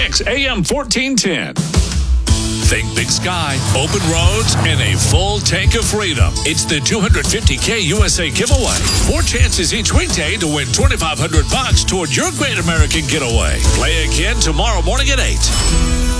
KMOX AM 1410. Think big sky, open roads, and a full tank of freedom. It's the 250K USA giveaway. 4 chances each weekday to win $2,500 toward your great American getaway. Play again tomorrow morning at 8.